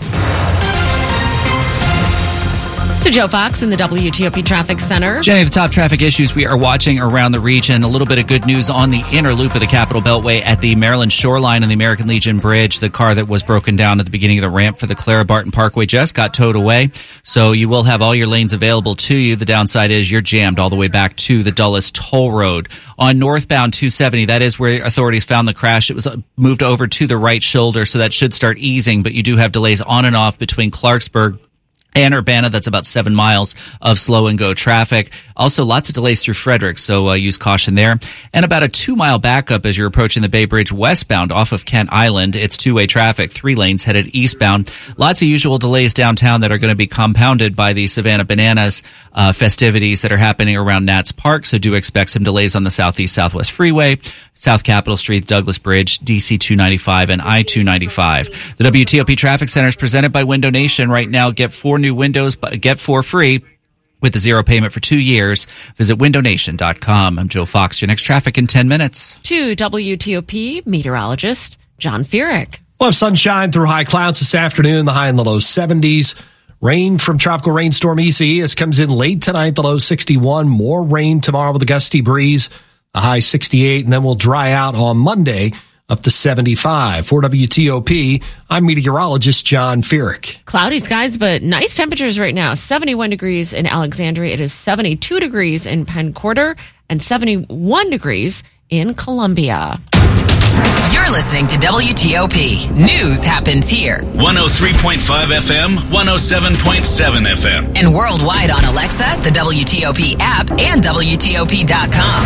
To Joe Fox in the W T O P Traffic Center. Jenny, the top traffic issues we are watching around the region. A little bit of good news on the inner loop of the Capitol Beltway at the Maryland Shoreline and the American Legion Bridge. The car that was broken down at the beginning of the ramp for the Clara Barton Parkway just got towed away. So you will have all your lanes available to you. The downside is you're jammed all the way back to the Dulles Toll Road. On northbound two seventy, that is where authorities found the crash. It was moved over to the right shoulder, so that should start easing, but you do have delays on and off between Clarksburg and Urbana. That's about seven miles of slow and go traffic. Also, lots of delays through Frederick, so uh, use caution there. And about a two-mile backup as you're approaching the Bay Bridge westbound off of Kent Island. It's two-way traffic, three lanes headed eastbound. Lots of usual delays downtown that are going to be compounded by the Savannah Bananas uh, festivities that are happening around Nats Park, so do expect some delays on the Southeast-Southwest Freeway, South Capitol Street, Douglas Bridge, D C two ninety-five, and I two ninety-five. The W T O P Traffic Center is presented by Window Nation. Right now, get four new windows, get four free with a zero payment for two years. Visit window nation dot com. I'm Joe Fox. Your next traffic in ten minutes. To W T O P meteorologist John Feerick. We'll have sunshine through high clouds this afternoon, the high in the low seventies. Rain from tropical rainstorm Isaias comes in late tonight, the low sixty-one. More rain tomorrow with a gusty breeze, a high sixty-eight, and then we'll dry out on Monday up to seventy-five. For W T O P, I'm meteorologist John Feerick. Cloudy skies, but nice temperatures right now. seventy-one degrees in Alexandria. It is seventy-two degrees in Penn Quarter and seventy-one degrees in Columbia. You're listening to W T O P. News happens here. one oh three point five F M, one oh seven point seven F M. And worldwide on Alexa, the W T O P app, and W T O P dot com.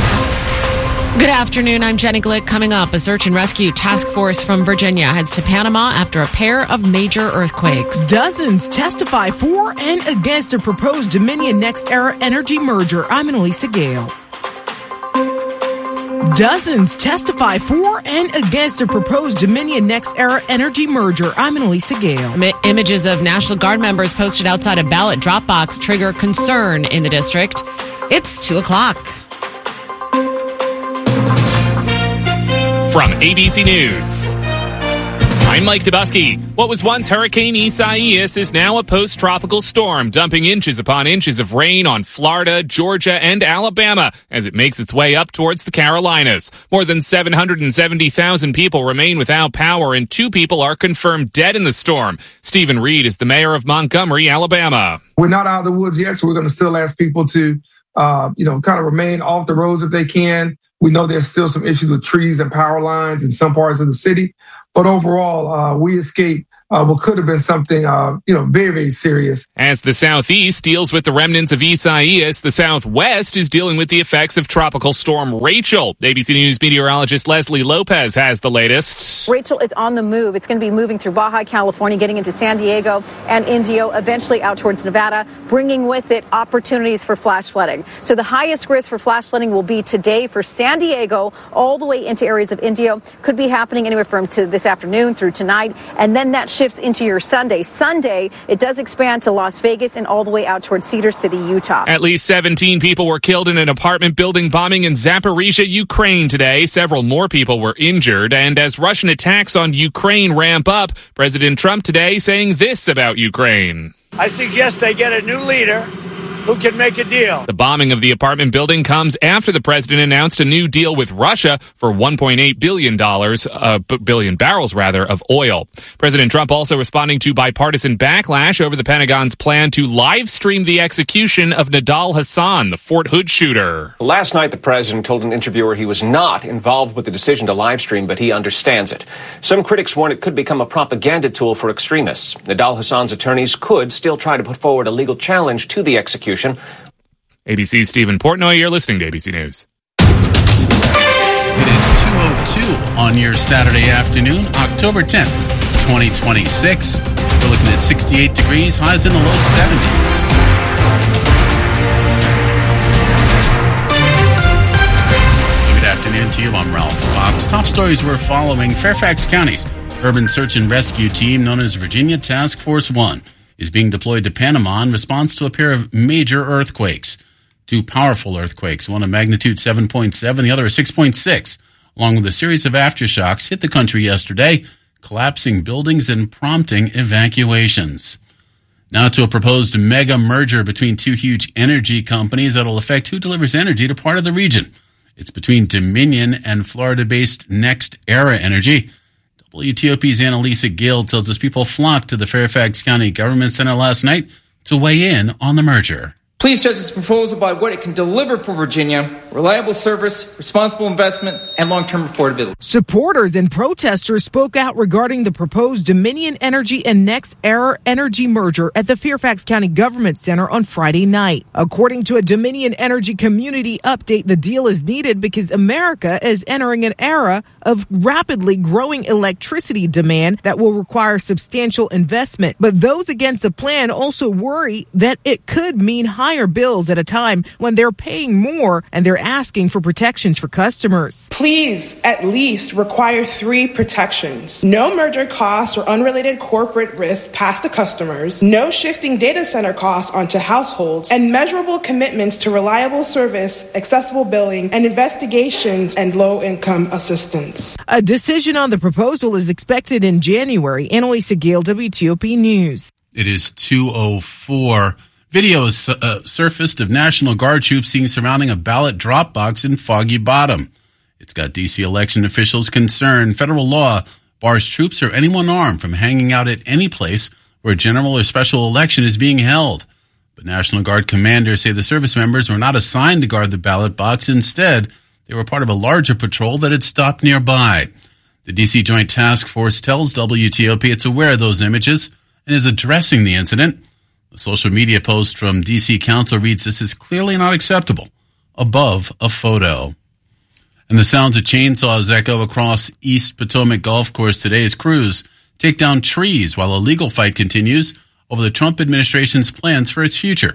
Good afternoon. I'm Jenny Glick. Coming up, a search and rescue task force from Virginia heads to Panama after a pair of major earthquakes. Dozens testify for and against a proposed Dominion NextEra energy merger. I'm Annalisa Gale. Dozens testify for and against a proposed Dominion NextEra energy merger. I'm Annalisa Gale. M- images of National Guard members posted outside a ballot drop box trigger concern in the district. It's two o'clock. From A B C News, I'm Mike Dubusky. What was once Hurricane Isaias is now a post-tropical storm, dumping inches upon inches of rain on Florida, Georgia, and Alabama as it makes its way up towards the Carolinas. More than seven hundred seventy thousand people remain without power, and two people are confirmed dead in the storm. Stephen Reed is the mayor of Montgomery, Alabama. We're not out of the woods yet, so we're going to still ask people to, uh, you know, kind of remain off the roads if they can. We know there's still some issues with trees and power lines in some parts of the city. But overall, uh, we escaped uh, what could have been something, uh, you know, very, very serious. As the Southeast deals with the remnants of Isaias, the Southwest is dealing with the effects of Tropical Storm Rachel. A B C News meteorologist Leslie Lopez has the latest. Rachel is on the move. It's going to be moving through Baja California, getting into San Diego and Indio, eventually out towards Nevada, bringing with it opportunities for flash flooding. So the highest risk for flash flooding will be today for San Diego, all the way into areas of Indio. Could be happening anywhere from to this afternoon through tonight, and then that shifts into your Sunday. Sunday, it does expand to Las Vegas and all the way out towards Cedar City, Utah. At least seventeen people were killed in an apartment building bombing in Zaporizhia, Ukraine today. Several more people were injured. And as Russian attacks on Ukraine ramp up, President Trump today saying this about Ukraine. I suggest they get a new leader who can make a deal. The bombing of the apartment building comes after the president announced a new deal with Russia for one point eight billion dollars, uh, billion barrels rather, of oil. President Trump also responding to bipartisan backlash over the Pentagon's plan to live stream the execution of Nidal Hasan, the Fort Hood shooter. Last night, the president told an interviewer he was not involved with the decision to live stream, but he understands it. Some critics warn it could become a propaganda tool for extremists. Nidal Hasan's attorneys could still try to put forward a legal challenge to the execution. A B C's Stephen Portnoy, you're listening to A B C News. It is two oh two on your Saturday afternoon, October tenth, twenty twenty-six. We're looking at sixty-eight degrees, highs in the low seventies. Good afternoon to you. I'm Ralph Fox. Top stories we're following. Fairfax County's urban search and rescue team, known as Virginia Task Force One, is being deployed to Panama in response to a pair of major earthquakes. Two powerful earthquakes, one a magnitude seven point seven, the other a six point six, along with a series of aftershocks, hit the country yesterday, collapsing buildings and prompting evacuations. Now to a proposed mega merger between two huge energy companies that will affect who delivers energy to part of the region. It's between Dominion and Florida-based NextEra Energy. W T O P's Annalisa Gale tells us people flocked to the Fairfax County Government Center last night to weigh in on the merger. Please judge this proposal by what it can deliver for Virginia: reliable service, responsible investment, and long-term affordability. Supporters and protesters spoke out regarding the proposed Dominion Energy and NextEra Energy merger at the Fairfax County Government Center on Friday night. According to a Dominion Energy community update, the deal is needed because America is entering an era of rapidly growing electricity demand that will require substantial investment. But those against the plan also worry that it could mean higher bills at a time when they're paying more and they're asking for protections for customers. Please at least require three protections: no merger costs or unrelated corporate risks past the customers, no shifting data center costs onto households, and measurable commitments to reliable service, accessible billing, and investigations and low-income assistance. A decision on the proposal is expected in January. Annalisa Gale, W T O P News. It is two oh four. Video has uh, surfaced of National Guard troops seen surrounding a ballot drop box in Foggy Bottom. It's got D C election officials concerned. Federal law bars troops or anyone armed from hanging out at any place where a general or special election is being held. But National Guard commanders say the service members were not assigned to guard the ballot box. Instead, they were part of a larger patrol that had stopped nearby. The D C Joint Task Force tells W T O P it's aware of those images and is addressing the incident. A social media post from D C Council reads, "This is clearly not acceptable," above a photo. And the sounds of chainsaws echo across East Potomac Golf Course today as crews take down trees while a legal fight continues over the Trump administration's plans for its future.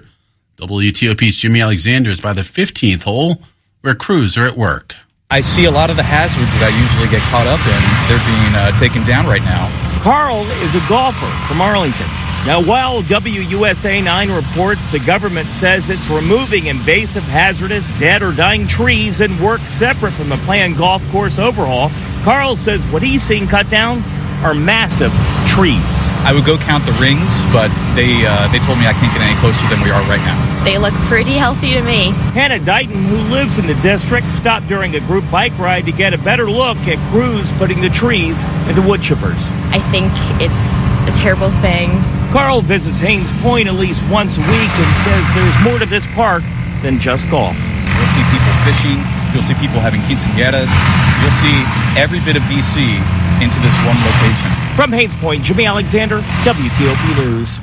W T O P's Jimmy Alexander is by the fifteenth hole where crews are at work. I see a lot of the hazards that I usually get caught up in. They're being uh, taken down right now. Carl is a golfer from Arlington. Now, while W U S A nine reports the government says it's removing invasive, hazardous, dead or dying trees and work separate from the planned golf course overhaul, Carl says what he's seen cut down are massive trees. I would go count the rings, but they uh, they told me I can't get any closer than we are right now. They look pretty healthy to me. Hannah Dighton, who lives in the district, stopped during a group bike ride to get a better look at crews putting the trees into wood chippers. I think it's a terrible thing. Carl visits Haynes Point at least once a week and says there's more to this park than just golf. You'll see people fishing. You'll see people having quinceañeras. You'll see every bit of D C into this one location. From Haynes Point, Jimmy Alexander, W T O P News.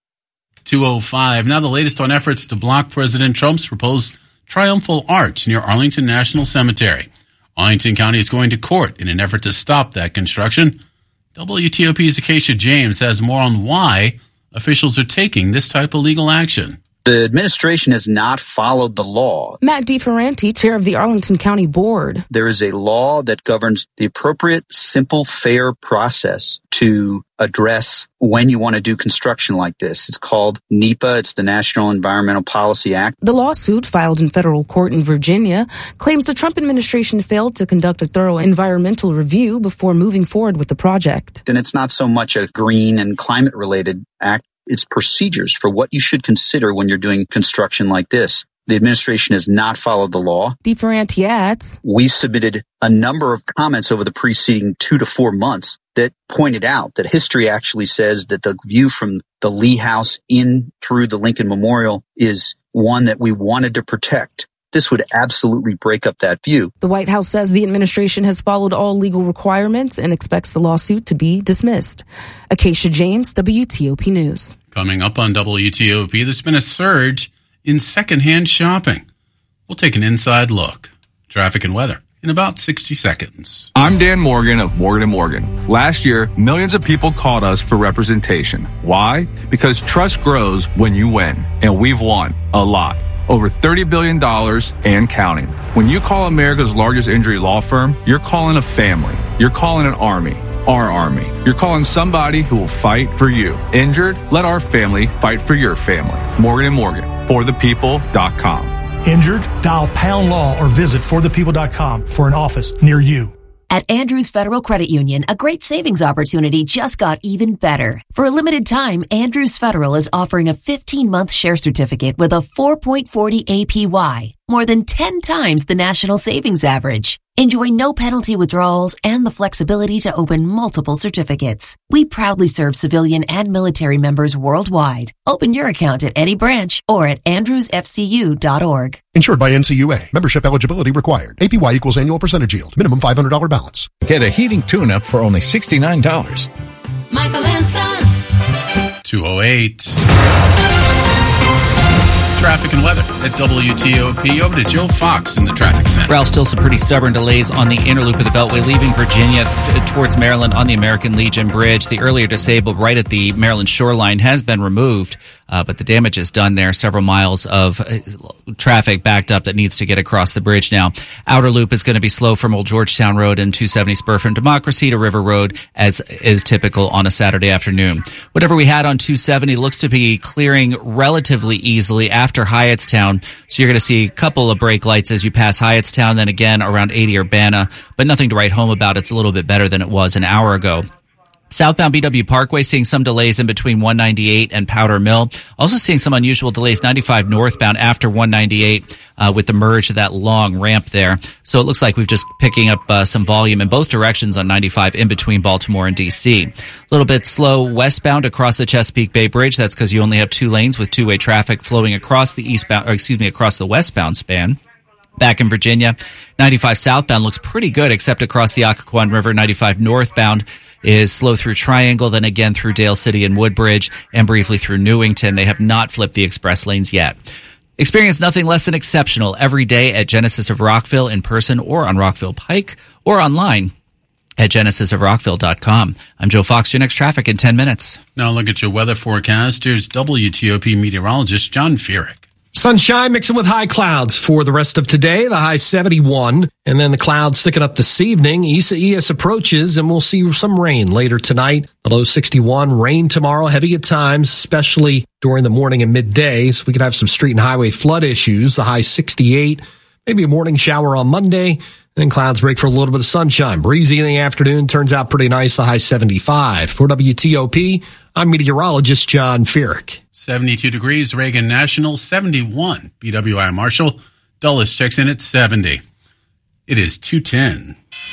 two oh five. Now the latest on efforts to block President Trump's proposed triumphal arch near Arlington National Cemetery. Arlington County is going to court in an effort to stop that construction. W T O P's Acacia James has more on why officials are taking this type of legal action. The administration has not followed the law. Matt DeFerranti, chair of the Arlington County Board. There is a law that governs the appropriate, simple, fair process to address when you want to do construction like this. It's called NEPA. It's the National Environmental Policy Act. The lawsuit filed in federal court in Virginia claims the Trump administration failed to conduct a thorough environmental review before moving forward with the project. And it's not so much a green and climate-related act. It's procedures for what you should consider when you're doing construction like this. The administration has not followed the law. DeFerranti adds, we submitted a number of comments over the preceding two to four months that pointed out that history actually says that the view from the Lee House in through the Lincoln Memorial is one that we wanted to protect. This would absolutely break up that view. The White House says the administration has followed all legal requirements and expects the lawsuit to be dismissed. Acacia James, W T O P News. Coming up on W T O P, there's been a surge in secondhand shopping. We'll take an inside look. Traffic and weather in about sixty seconds. I'm Dan Morgan of Morgan and Morgan. Last year, millions of people called us for representation. Why? Because trust grows when you win, and we've won a lot. Over thirty billion dollars and counting. When you call America's largest injury law firm, you're calling a family. You're calling an army. Our army. You're calling somebody who will fight for you. Injured? Let our family fight for your family. Morgan and Morgan. for the people dot com. Injured? Dial pound law or visit for the people dot com for an office near you. At Andrews Federal Credit Union, a great savings opportunity just got even better. For a limited time, Andrews Federal is offering a fifteen-month share certificate with a four point four zero A P Y, more than ten times the national savings average. Enjoy no penalty withdrawals and the flexibility to open multiple certificates. We proudly serve civilian and military members worldwide. Open your account at any branch or at andrews f c u dot org. Insured by N C U A. Membership eligibility required. A P Y equals annual percentage yield. Minimum five hundred dollars balance. Get a heating tune-up for only sixty-nine dollars. Michael and Son. two oh eight. Traffic and weather at W T O P. Over to Joe Fox in the traffic center. Ralph, still some pretty stubborn delays on the inner loop of the Beltway leaving Virginia th- towards Maryland on the American Legion Bridge. The earlier disabled right at the Maryland shoreline has been removed, uh, but the damage is done there. Several miles of uh, traffic backed up that needs to get across the bridge now. Outer loop is going to be slow from Old Georgetown Road and two seventy spur from Democracy to River Road, as is typical on a Saturday afternoon. Whatever we had on two seventy looks to be clearing relatively easily after Hyattstown. So you're going to see a couple of brake lights as you pass Hyattstown, then again around eighty Urbana, but nothing to write home about. It's a little bit better than it was an hour ago. Southbound B W Parkway seeing some delays in between one ninety-eight and Powder Mill. Also seeing some unusual delays ninety-five northbound after one ninety-eight uh, with the merge of that long ramp there. So it looks like we've just picking up uh, some volume in both directions on ninety-five in between Baltimore and D C. A little bit slow westbound across the Chesapeake Bay Bridge. That's because you only have two lanes with two-way traffic flowing across the eastbound, or excuse me, across the westbound span. Back in Virginia, ninety-five southbound looks pretty good except across the Occoquan River. ninety-five northbound is slow through Triangle, then again through Dale City and Woodbridge, and briefly through Newington. They have not flipped the express lanes yet. Experience nothing less than exceptional every day at Genesis of Rockville in person or on Rockville Pike or online at genesis of rockville dot com. I'm Joe Fox, your next traffic in ten minutes. Now look at your weather forecast. Here's W T O P meteorologist John Furyk. Sunshine mixing with high clouds for the rest of today. The high seventy-one, and then the clouds thicken up this evening. Isaias approaches, and we'll see some rain later tonight. The low sixty-one, rain tomorrow, heavy at times, especially during the morning and middays. We could have some street and highway flood issues. The high sixty-eight, Maybe a morning shower on Monday. Then clouds break for a little bit of sunshine. Breezy in the afternoon. Turns out pretty nice. The high seventy-five. For W T O P, I'm meteorologist John Feerick. seventy-two degrees, Reagan National. seventy-one, B W I Marshall. Dulles checks in at seventy. It is two ten.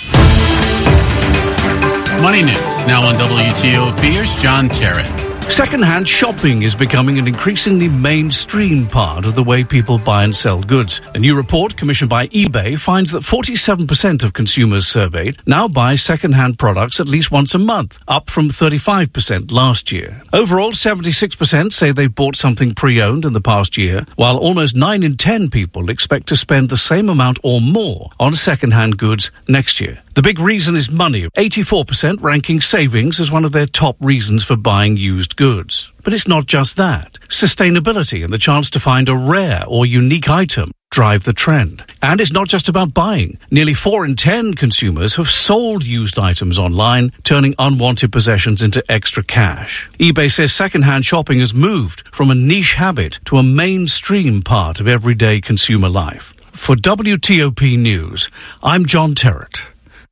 Money News, now on W T O P. Here's John Terrett. Second-hand shopping is becoming an increasingly mainstream part of the way people buy and sell goods. A new report commissioned by eBay finds that forty-seven percent of consumers surveyed now buy second-hand products at least once a month, up from thirty-five percent last year. Overall, seventy-six percent say they've bought something pre-owned in the past year, while almost nine in ten people expect to spend the same amount or more on second-hand goods next year. The big reason is money, eighty-four percent ranking savings as one of their top reasons for buying used goods. But it's not just that. Sustainability and the chance to find a rare or unique item drive the trend. And it's not just about buying. Nearly four in ten consumers have sold used items online, turning unwanted possessions into extra cash. eBay says second-hand shopping has moved from a niche habit to a mainstream part of everyday consumer life. For W T O P News, I'm John Terrett.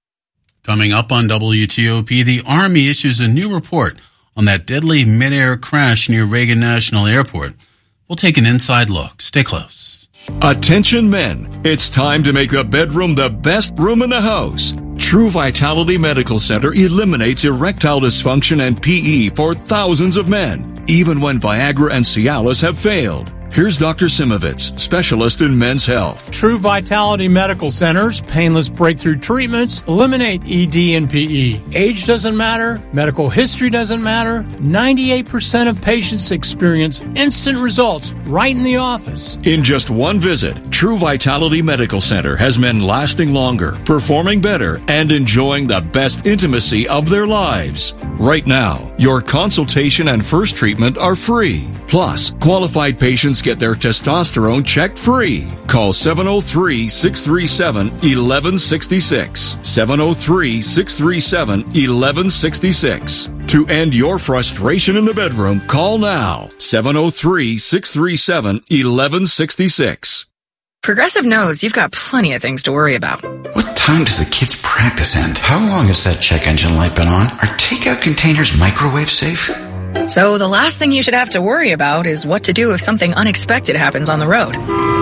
Coming up on W T O P, the Army issues a new report on that deadly mid-air crash near Reagan National Airport. We'll take an inside look. Stay close. Attention men, it's time to make the bedroom the best room in the house. True Vitality Medical Center eliminates erectile dysfunction and P E for thousands of men, even when Viagra and Cialis have failed. Here's Doctor Simovitz, specialist in men's health. True Vitality Medical Center's painless breakthrough treatments eliminate E D and P E. Age doesn't matter. Medical history doesn't matter. ninety-eight percent of patients experience instant results right in the office. In just one visit, True Vitality Medical Center has men lasting longer, performing better, and enjoying the best intimacy of their lives. Right now, your consultation and first treatment are free. Plus, qualified patients get their testosterone checked free. Call seven oh three, six three seven, one one six six. seven oh three, six three seven, one one six six. To end your frustration in the bedroom, call now. seven oh three, six three seven, one one six six. Progressive knows you've got plenty of things to worry about. What time does the kids' practice end? How long has that check engine light been on? Are takeout containers microwave safe? So the last thing you should have to worry about is what to do if something unexpected happens on the road.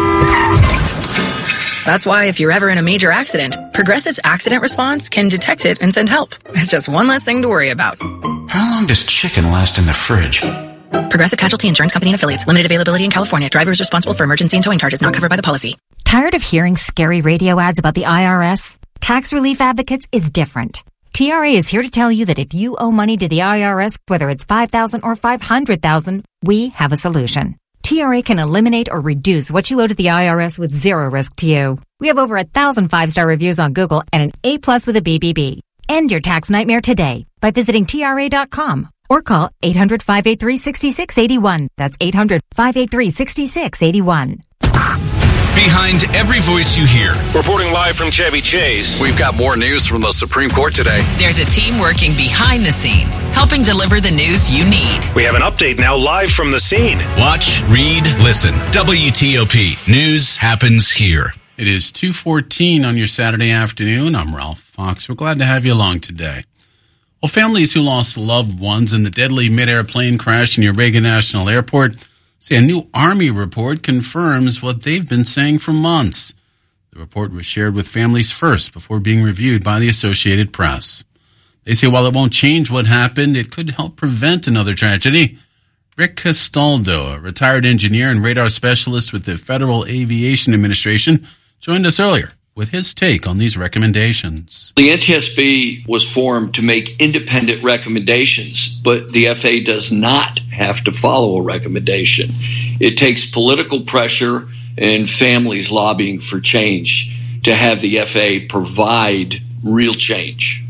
That's why if you're ever in a major accident, Progressive's accident response can detect it and send help. It's just one less thing to worry about. How long does chicken last in the fridge? Progressive Casualty Insurance Company and Affiliates. Limited availability in California. Driver is responsible for emergency and towing charges not covered by the policy. Tired of hearing scary radio ads about the I R S? Tax Relief Advocates is different. T R A is here to tell you that if you owe money to the I R S, whether it's five thousand dollars or five hundred thousand dollars, we have a solution. T R A can eliminate or reduce what you owe to the I R S with zero risk to you. We have over a thousand five-star reviews on Google and an A plus with a B B B. End your tax nightmare today by visiting T R A dot com or call eight hundred, five eight three, six six eight one. That's eight hundred, five eight three, six six eight one. Behind every voice you hear. Reporting live from Chevy Chase. We've got more news from the Supreme Court today. There's a team working behind the scenes, helping deliver the news you need. We have an update now live from the scene. Watch, read, listen. W T O P. News happens here. It is two fourteen on your Saturday afternoon. I'm Ralph Fox. We're glad to have you along today. Well, families who lost loved ones in the deadly mid-air plane crash near Reagan National Airport say a new Army report confirms what they've been saying for months. The report was shared with families first before being reviewed by the Associated Press. They say while it won't change what happened, it could help prevent another tragedy. Rick Castaldo, a retired engineer and radar specialist with the Federal Aviation Administration, joined us earlier with his take on these recommendations. The N T S B was formed to make independent recommendations, but the F A A does not have to follow a recommendation. It takes political pressure and families lobbying for change to have the F A A provide real change.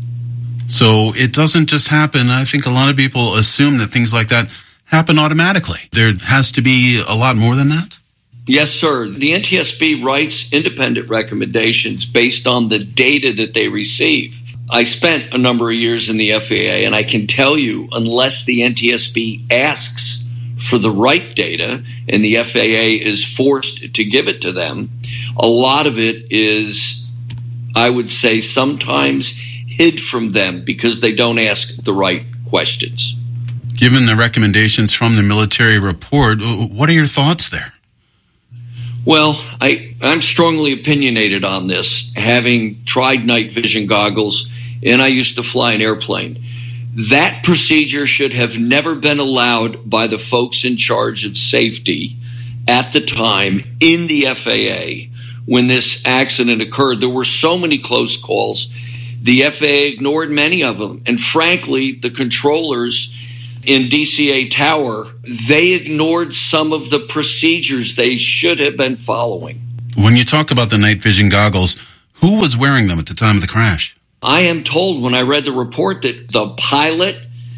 So it doesn't just happen. I think a lot of people assume that things like that happen automatically. There has to be a lot more than that? Yes, sir. The N T S B writes independent recommendations based on the data that they receive. I spent a number of years in the F A A, and I can tell you, unless the N T S B asks for the right data and the F A A is forced to give it to them, a lot of it is, I would say, sometimes hid from them because they don't ask the right questions. Given the recommendations from the military report, what are your thoughts there? Well, I, I'm strongly opinionated on this, having tried night vision goggles, and I used to fly an airplane. That procedure should have never been allowed by the folks in charge of safety at the time in the F A A when this accident occurred. There were so many close calls. The F A A ignored many of them. And frankly, the controllers in D C A Tower, they ignored some of the procedures they should have been following. When you talk about the night vision goggles, who was wearing them at the time of the crash? I am told when I read the report that the pilot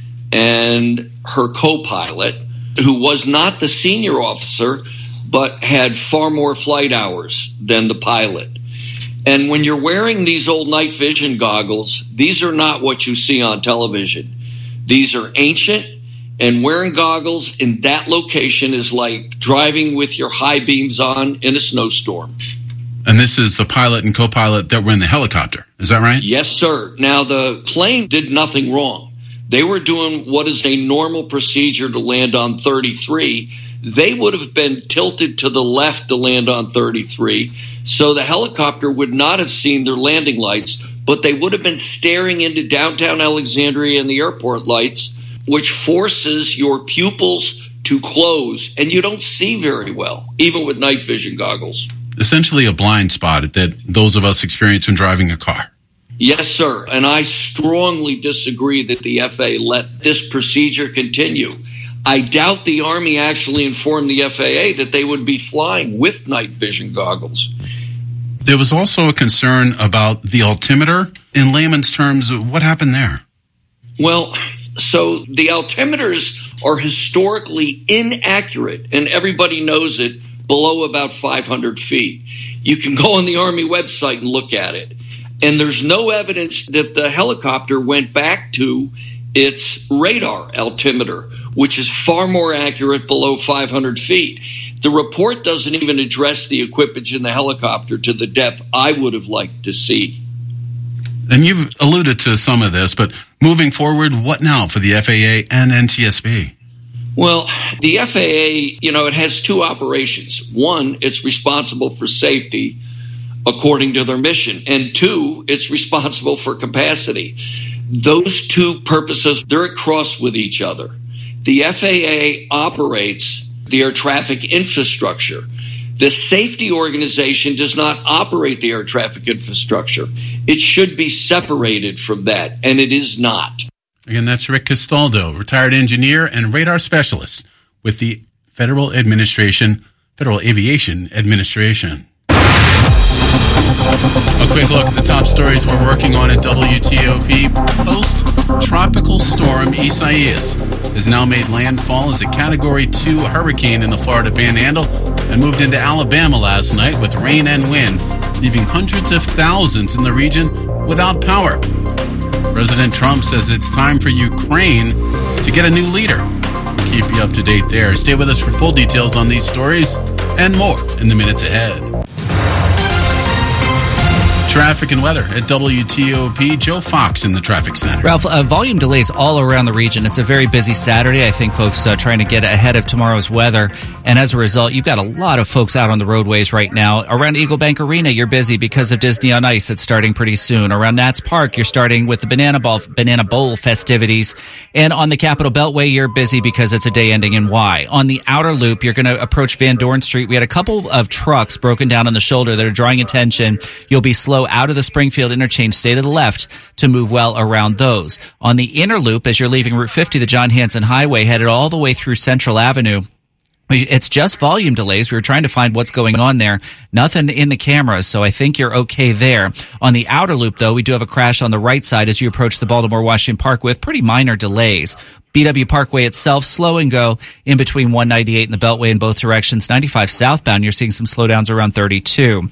and her co-pilot, who was not the senior officer, but had far more flight hours than the pilot. And when you're wearing these old night vision goggles, these are not what you see on television. These are ancient, and wearing goggles in that location is like driving with your high beams on in a snowstorm. And this is the pilot and co-pilot that were in the helicopter. Is that right? Yes, sir. Now, the plane did nothing wrong. They were doing what is a normal procedure to land on thirty-three. They would have been tilted to the left to land on thirty-three, so the helicopter would not have seen their landing lights, but they would have been staring into downtown Alexandria and the airport lights, which forces your pupils to close, and you don't see very well, even with night vision goggles. Essentially a blind spot that those of us experience when driving a car. Yes, sir. And I strongly disagree that the F A A let this procedure continue. I doubt the Army actually informed the F A A that they would be flying with night vision goggles. There was also a concern about the altimeter. In layman's terms, what happened there? Well, so the altimeters are historically inaccurate, and everybody knows it, below about five hundred feet. You can go on the Army website and look at it. And there's no evidence that the helicopter went back to its radar altimeter, which is far more accurate below five hundred feet. The report doesn't even address the equipage in the helicopter to the depth I would have liked to see. And you've alluded to some of this, but moving forward, what now for the F A A and N T S B? Well, the F A A, you know, it has two operations. One, it's responsible for safety according to their mission. And two, it's responsible for capacity. Those two purposes, they're at cross with each other. The F A A operates the air traffic infrastructure. The safety organization does not operate the air traffic infrastructure. It should be separated from that, and it is not. Again, that's Rick Castaldo, retired engineer and radar specialist with the Federal Administration, Federal Aviation Administration. A quick look at the top stories we're working on at W T O P. Post-tropical storm Isaias has now made landfall as a Category two hurricane in the Florida Panhandle and moved into Alabama last night with rain and wind, leaving hundreds of thousands in the region without power. President Trump says it's time for Ukraine to get a new leader. We'll keep you up to date there. Stay with us for full details on these stories and more in the minutes ahead. Traffic and weather at W T O P. Joe Fox in the traffic center. Ralph, uh, volume delays all around the region. It's a very busy Saturday. I think folks uh, trying to get ahead of tomorrow's weather. And as a result, you've got a lot of folks out on the roadways right now. Around Eagle Bank Arena, you're busy because of Disney on Ice. It's starting pretty soon. Around Nats Park, you're starting with the Banana Ball, Banana Bowl festivities. And on the Capitol Beltway, you're busy because it's a day ending in Y. On the outer loop, you're going to approach Van Dorn Street. We had a couple of trucks broken down on the shoulder that are drawing attention. You'll be slow out of the Springfield interchange, stay to the left to move well around those. On the inner loop, as you're leaving Route fifty, the John Hanson Highway, headed all the way through Central Avenue, it's just volume delays. We were trying to find what's going on there. Nothing in the cameras, so I think you're okay there. On the outer loop, though, we do have a crash on the right side as you approach the Baltimore-Washington Parkway with pretty minor delays. B W Parkway itself, slow and go in between one ninety-eight and the Beltway in both directions. ninety-five southbound, you're seeing some slowdowns around thirty-two.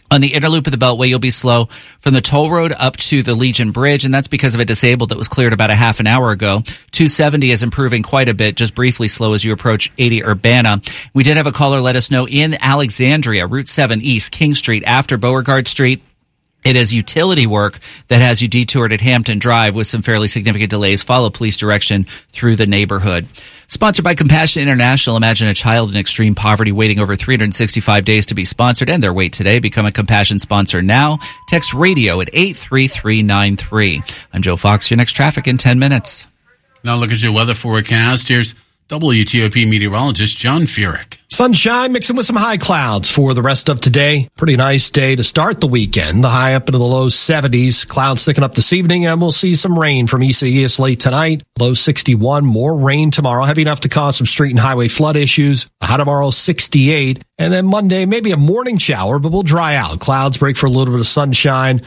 On the inner loop of the Beltway, you'll be slow from the toll road up to the Legion Bridge, and that's because of a disabled that was cleared about a half an hour ago. two seventy is improving quite a bit, just briefly slow as you approach eighty Urbana. We did have a caller let us know in Alexandria, Route seven East, King Street, after Beauregard Street. It is utility work that has you detoured at Hampton Drive with some fairly significant delays. Follow police direction through the neighborhood. Sponsored by Compassion International. Imagine a child in extreme poverty waiting over three hundred sixty-five days to be sponsored, and their wait today. Become a Compassion sponsor now. Text radio at eight three three nine three. I'm Joe Fox. Your next traffic in ten minutes. Now look at your weather forecast. Here's W T O P meteorologist John Furyk. Sunshine mixing with some high clouds for the rest of today. Pretty nice day to start the weekend. The high up into the low seventies. Clouds thickening up this evening, and we'll see some rain from east to east late tonight. Low sixty-one. More rain tomorrow. Heavy enough to cause some street and highway flood issues. A high tomorrow, sixty-eight. And then Monday, maybe a morning shower, but we'll dry out. Clouds break for a little bit of sunshine.